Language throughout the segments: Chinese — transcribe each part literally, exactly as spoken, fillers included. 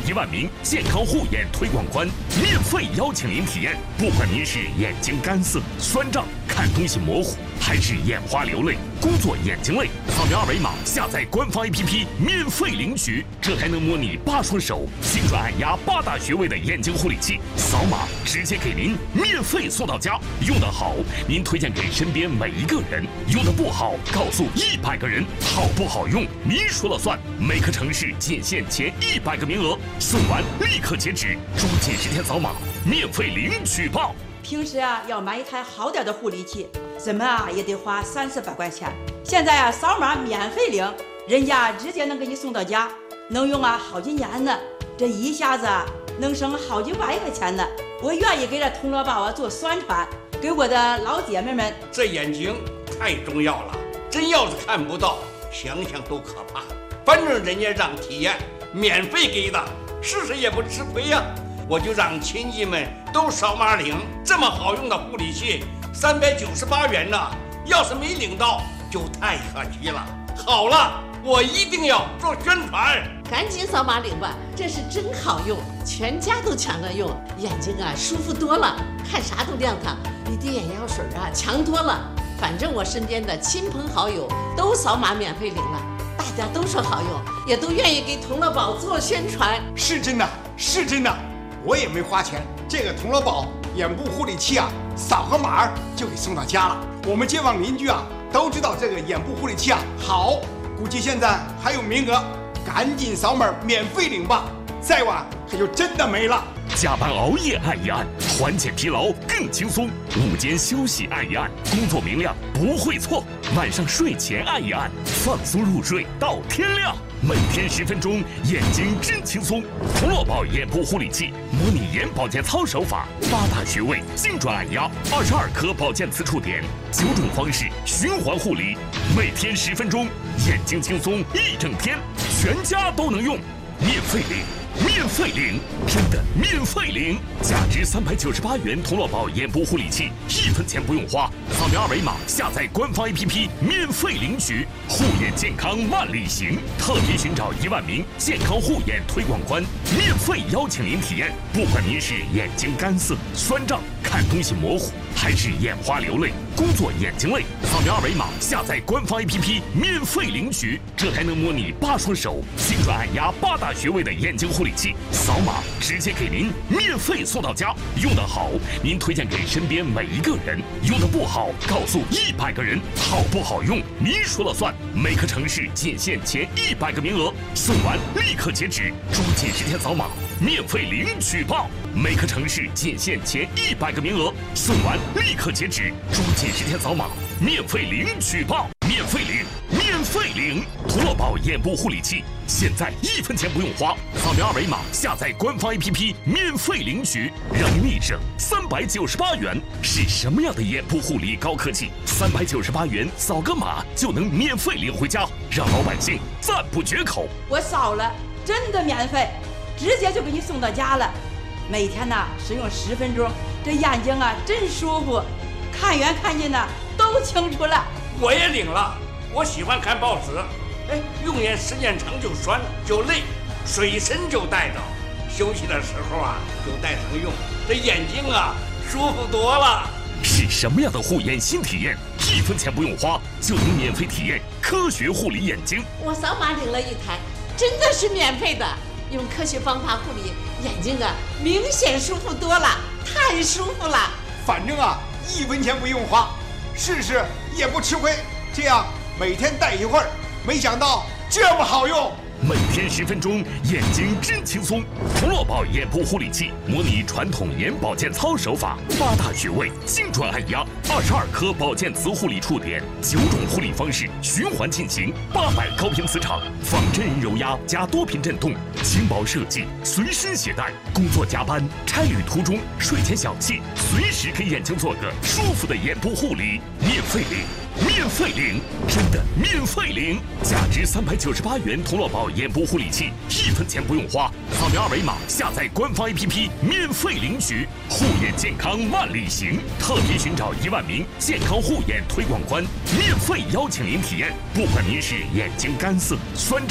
一万名健康护眼推广官，免费邀请您体验。不管您是眼睛干涩、酸胀、看东西模糊，还是眼花流泪、工作眼睛累，扫描二维码下载官方 A P P 免费领取，这还能模拟八双手、精准按压八大穴位的眼睛护理器，扫码直接给您免费送到家。用得好，您推荐给身边每一个人；用得不好，告诉一百个人。好不好用，您说了算。每个城市仅限前一百个名额，送完立刻截止，抓紧时间扫码，免费领取吧。 平时啊，要买一台好点的护理器，怎么啊也得花三四百块钱。现在啊，扫码免费领，人家直接能给你送到家，能用啊好几年呢。这一下子啊，能省好几万块钱呢。我愿意给这铜锣宝啊做宣传，给我的老姐妹们。 这眼睛太重要了，真要是看不到，想想都可怕。反正人家让体验，免费给的，试试也不吃亏呀。我就让亲戚们都扫码领，这么好用的护理器，三百九十八元呢。要是没领到，就太可惜了。好了，我一定要做宣传， 赶紧扫码领吧，这是真好用，全家都抢着用，眼睛啊舒服多了，看啥都亮堂，比滴眼药水啊强多了。反正我身边的亲朋好友都扫码免费领了，大家都说好用，也都愿意给铜锣宝做宣传。 是真的，是真的。我也没花钱，这个铜锣宝眼部护理器啊，扫个码就给送到家了。我们街坊邻居啊都知道这个眼部护理器啊好，估计现在还有名额，赶紧扫码免费领吧，再晚可就真的没了。 加班熬夜按一按，缓解疲劳更轻松；午间休息按一按，工作明亮不会错；晚上睡前按一按，放松入睡到天亮。每天十分钟，眼睛真轻松。铜锣宝眼部护理器，模拟眼保健操手法，八大穴位精准按压，二十二颗保健磁触点，九种方式循环护理。每天十分钟，眼睛轻松一整天，全家都能用，免费领。免费领，真的免费领！价值三百九十八元铜锣宝眼部护理器，一分钱不用花，扫描二维码下载官方 A P P 免费领取。护眼健康万里行，特别寻找一万名健康护眼推广官，免费邀请您体验。不管您是眼睛干涩、酸胀、看东西模糊，还是眼花流泪、工作眼睛累，扫描二维码下载官方 A P P 免费领取，这还能模拟八双手、精准按压八大穴位的眼睛护理器，扫码直接给您免费送到家。用得好，您推荐给身边每一个人；用得不好，告诉一百个人。好不好用，您说了算。每个城市仅限前一百个名额，送完立刻截止，抓紧时间扫码，免费领取吧。每个城市仅限前一百个名额，送完立刻截止，抓紧时间扫码，免费领取吧。免费领，免费领！铜锣宝眼部护理器，现在一分钱不用花，扫描二维码下载官方 A P P 免费领取，让您立省三百九十八元。是什么样的眼部护理高科技？三百九十八元扫个码就能免费领回家，让老百姓赞不绝口。 我扫了，真的免费，直接就给你送到家了。每天呢使用十分钟，这眼睛啊真舒服，看远看近呢都清楚了。 我也领了，我喜欢看报纸，哎，用眼时间长就酸就累，水参就带着，休息的时候啊就带上用，这眼睛啊舒服多了。 是什么样的护眼新体验？一分钱不用花就能免费体验科学护理眼睛。 我扫码领了一台，真的是免费的，用科学方法护理眼睛啊，明显舒服多了，太舒服了。 反正啊，一分钱不用花，试试也不吃亏。这样每天戴一会儿，没想到这么好用。 每天十分钟，眼睛真轻松。铜锣宝眼部护理器，模拟传统眼保健操手法，八大穴位精准按压，二十二颗保健磁护理触点，九种护理方式循环进行，八百高频磁场，仿真人揉压加多频震动，轻薄设计，随身携带。工作加班、差旅途中、睡前小憩，随时给眼睛做个舒服的眼部护理，免费领。免费领，真的免费领！价值三百九十八元铜锣宝眼部护理器，一分钱不用花，扫描二维码下载官方 A P P 免费领取。护眼健康万里行，特别寻找一万名健康护眼推广官，免费邀请您体验。不管您是眼睛干涩、酸胀、看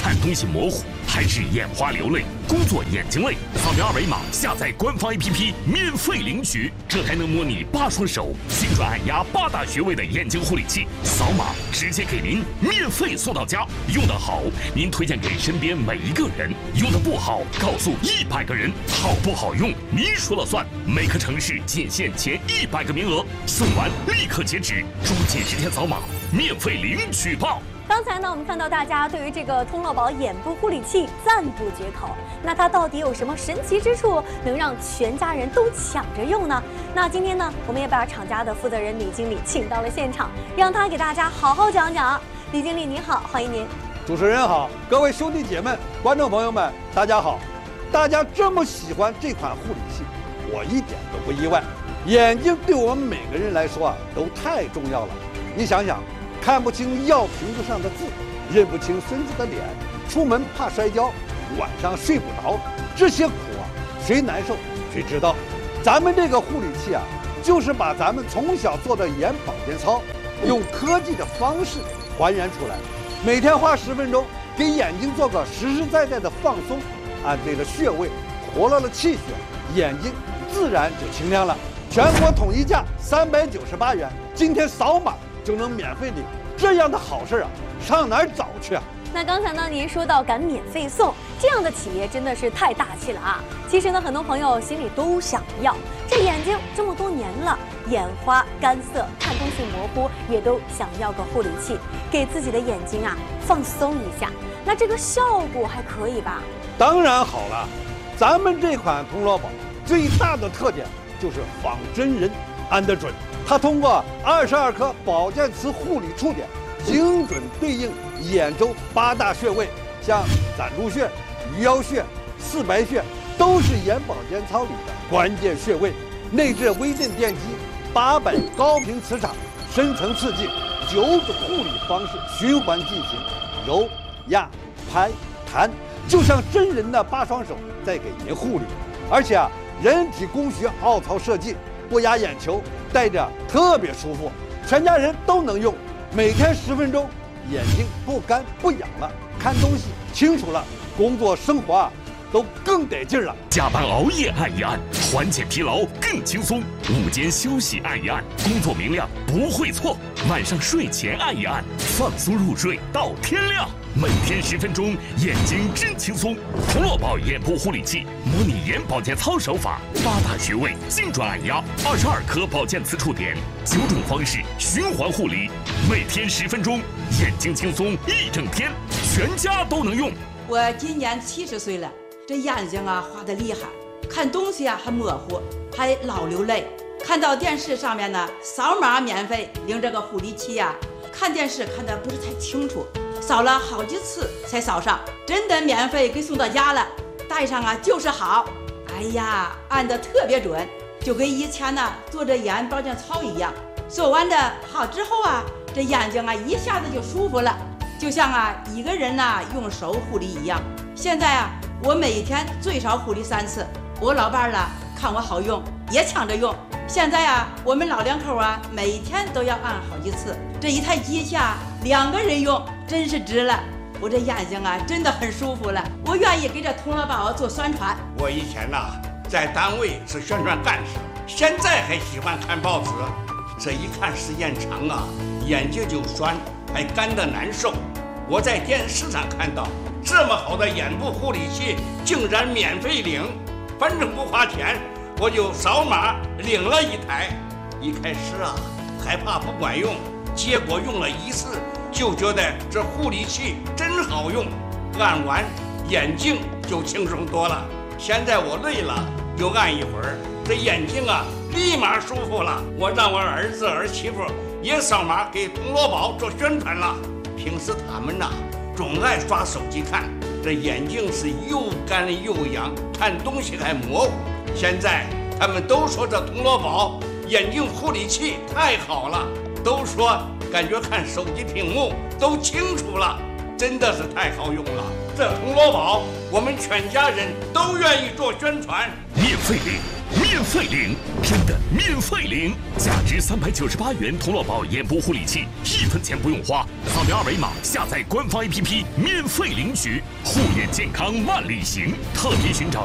看东西模糊，还是眼花流泪，工作眼睛累？扫描二维码下载官方 A P P 免费领取，这还能模拟八双手、精准按压八大穴位的眼睛护理器，扫码直接给您免费送到家。用得好，您推荐给身边每一个人；用得不好，告诉一百个人。好不好用，您说了算。每个城市仅限前一百个名额，送完立刻截止，注几十天扫码，免费领取吧。 刚才呢，我们看到大家对于这个通络宝眼部护理器赞不绝口。那它到底有什么神奇之处，能让全家人都抢着用呢？那今天呢，我们也把厂家的负责人李经理请到了现场，让他给大家好好讲讲。李经理您好，欢迎您。 主持人好，各位兄弟姐妹、观众朋友们，大家好。大家这么喜欢这款护理器，我一点都不意外。眼睛对我们每个人来说啊，都太重要了。你想想。看不清药瓶子上的字，认不清孙子的脸，出门怕摔跤，晚上睡不着，这些苦啊，谁难受谁知道。咱们这个护理器啊，就是把咱们从小做的眼保健操，用科技的方式还原出来。每天花十分钟，给眼睛做个实实在在的放松，按对了穴位，活络了气血，眼睛自然就清亮了。全国统一价三百九十八元，今天扫码就能免费领，这样的好事啊，上哪儿找去啊？ 那刚才呢，您说到敢免费送，这样的企业真的是太大气了啊！其实呢，很多朋友心里都想要，这眼睛这么多年了，眼花、干涩、看东西模糊，也都想要个护理器，给自己的眼睛啊放松一下。那这个效果还可以吧？ 当然好了，咱们这款通络宝最大的特点就是仿真人，安得准。它通过二十二颗保健磁护理触点，精准对应眼周八大穴位，像攒珠穴、鱼腰穴、四白穴，都是眼保健操里的关键穴位。内置微电电机，八百高频磁场，深层刺激，九种护理方式循环进行，揉、压、拍、弹，就像真人的八双手在给您护理。而且啊，人体工学凹槽设计，不压眼球，戴着特别舒服，全家人都能用。每天十分钟，眼睛不干不痒了，看东西清楚了，工作生活啊都更得劲了。 加班熬夜按一按，缓解疲劳更轻松；午间休息按一按，工作明亮不会错；晚上睡前按一按，放松入睡到天亮。每天十分钟，眼睛真轻松。通络宝眼部护理器，模拟眼保健操手法，八大穴位精准按压，二十二颗保健磁触点，九种方式循环护理。每天十分钟，眼睛轻松一整天，全家都能用。 我今年七十岁了，这眼睛啊花得厉害，看东西啊还模糊，还老流泪。看到电视上面呢，扫码免费领这个护理器呀、啊，看电视看得不是太清楚。扫了好几次才扫上，真的免费给送到家了，戴上啊就是好。哎呀，按得特别准，就跟以前呢做着眼保健操一样。做完的好之后啊，这眼睛啊一下子就舒服了，就像啊一个人呐用手护理一样。现在啊，我每天最少护理三次。我老伴儿了看我好用，也抢着用。现在啊，我们老两口啊，每天都要按好几次。这一台机器啊，两个人用真是值了。我这眼睛啊，真的很舒服了。我愿意给这通络宝做宣传。 我以前呐、啊，在单位是宣传干事，现在还喜欢看报纸。这一看时间长啊，眼睛就酸，还干得难受。我在电视上看到这么好的眼部护理器，竟然免费领，反正不花钱。我就扫码领了一台，一开始啊害怕不管用，结果用了一次就觉得这护理器真好用，按完眼睛就轻松多了。现在我累了就按一会儿，这眼睛啊立马舒服了。我让我儿子儿媳妇也扫码给通络宝做宣传了。平时他们呐、啊、总爱刷手机看，这眼睛是又干又痒，看东西还模糊。现在他们都说这通络宝眼睛护理器太好了，都说感觉看手机屏幕都清楚了，真的是太好用了。这通络宝我们全家人都愿意做宣传， 免费领， 免费领，真的免费领！价值三百九十八元童乐宝眼部护理器，一分钱不用花，扫描二维码下载官方 A P P 免费领取，护眼健康万里行。特别寻找